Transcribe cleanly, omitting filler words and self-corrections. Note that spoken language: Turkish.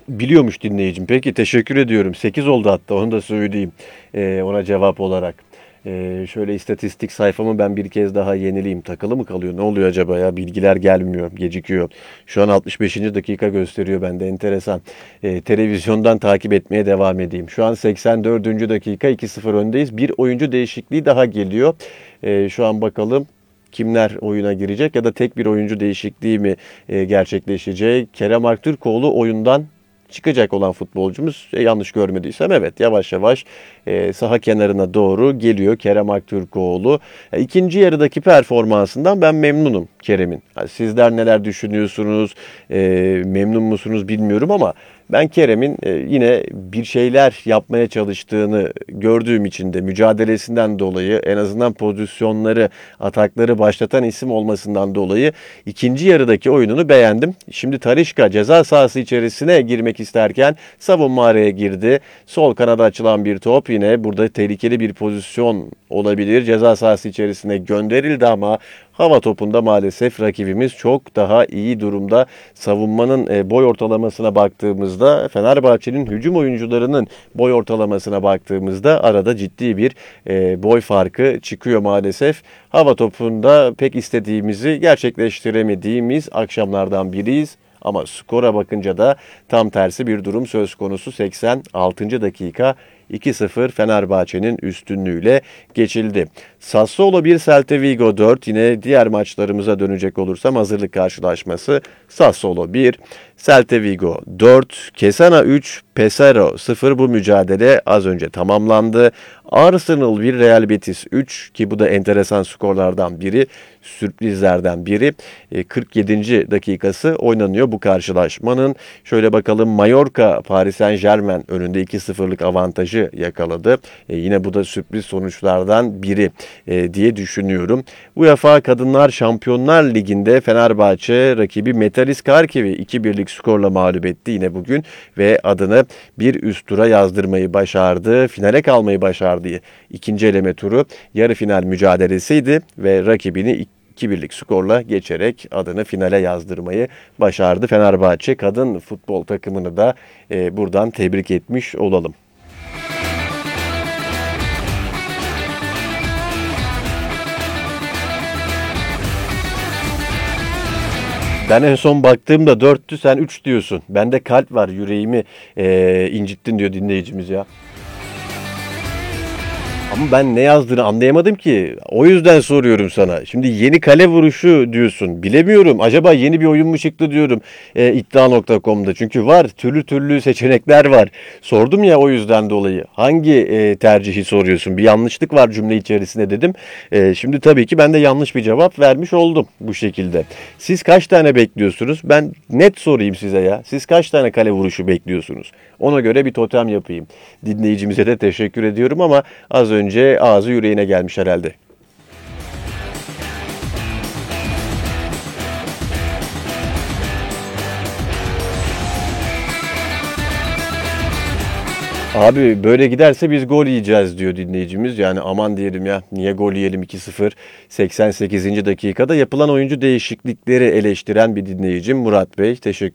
Biliyormuş dinleyicim. Peki teşekkür ediyorum. 8 oldu hatta onu da söyleyeyim ona cevap olarak. Şöyle istatistik sayfamı ben bir kez daha yenileyim. Takılı mı kalıyor? Ne oluyor acaba ya? Bilgiler gelmiyor, gecikiyor. Şu an 65. dakika gösteriyor bende. Enteresan. Televizyondan takip etmeye devam edeyim. Şu an 84. dakika 2-0 öndeyiz. Bir oyuncu değişikliği daha geliyor. Şu an bakalım kimler oyuna girecek ya da tek bir oyuncu değişikliği mi gerçekleşecek? Kerem Aktürkoğlu oyundan çıkacak olan futbolcumuz. Yanlış görmediysem evet, yavaş yavaş saha kenarına doğru geliyor Kerem Aktürkoğlu. İkinci yarıdaki performansından ben memnunum Kerem'in. Sizler neler düşünüyorsunuz? Memnun musunuz bilmiyorum ama ben Kerem'in yine bir şeyler yapmaya çalıştığını gördüğüm için de mücadelesinden dolayı, en azından pozisyonları, atakları başlatan isim olmasından dolayı ikinci yarıdaki oyununu beğendim. Şimdi Talisca ceza sahası içerisine girmek isterken savunma araya girdi. Sol kanada açılan bir top, yine burada tehlikeli bir pozisyon olabilir. Ceza sahası içerisine gönderildi ama hava topunda maalesef rakibimiz çok daha iyi durumda. Savunmanın boy ortalamasına baktığımızda, Fenerbahçe'nin hücum oyuncularının boy ortalamasına baktığımızda arada ciddi bir boy farkı çıkıyor maalesef. Hava topunda pek istediğimizi gerçekleştiremediğimiz akşamlardan biriyiz. Ama skora bakınca da tam tersi bir durum söz konusu. 86. dakika 2-0 Fenerbahçe'nin üstünlüğüyle geçildi. Sassuolo 1, Celta Vigo 4. Yine diğer maçlarımıza dönecek olursam hazırlık karşılaşması Sassuolo 1, Celta Vigo 4, Cesena 3, Pesaro 0. Bu mücadele az önce tamamlandı. Arsenal 1, Real Betis 3 ki bu da enteresan skorlardan biri, sürprizlerden biri. 47. dakikası oynanıyor bu karşılaşmanın. Şöyle bakalım, Mallorca Paris Saint-Germain önünde 2-0'lık avantajı yakaladı. Yine bu da sürpriz sonuçlardan biri diye düşünüyorum. UEFA Kadınlar Şampiyonlar Ligi'nde Fenerbahçe rakibi Metalist Kharkiv'i 2-1'lik skorla mağlup etti yine bugün ve adını bir üst tura yazdırmayı başardı. Finale kalmayı başardı. İkinci eleme turu yarı final mücadelesiydi ve rakibini 2-1'lik skorla geçerek adını finale yazdırmayı başardı. Fenerbahçe kadın futbol takımını da buradan tebrik etmiş olalım. Ben en son baktığımda 4'tü, sen 3 diyorsun. Bende kalp var, yüreğimi incittin diyor dinleyicimiz ya. Ama ben ne yazdığını anlayamadım ki. O yüzden soruyorum sana. Şimdi yeni kale vuruşu diyorsun. Bilemiyorum. Acaba yeni bir oyun mu çıktı diyorum iddia.com'da. Çünkü var, türlü türlü seçenekler var. Sordum ya, o yüzden dolayı. Hangi tercihi soruyorsun? Bir yanlışlık var cümle içerisinde dedim. Şimdi tabii ki ben de yanlış bir cevap vermiş oldum bu şekilde. Siz kaç tane bekliyorsunuz? Ben net sorayım size ya. Siz kaç tane kale vuruşu bekliyorsunuz? Ona göre bir totem yapayım. Dinleyicimize de teşekkür ediyorum ama az önce ağzı yüreğine gelmiş herhalde. Abi böyle giderse biz gol yiyeceğiz diyor dinleyicimiz. Yani aman diyelim ya, niye gol yiyelim 2-0. 88. dakikada yapılan oyuncu değişiklikleri eleştiren bir dinleyicim Murat Bey. Teşekkür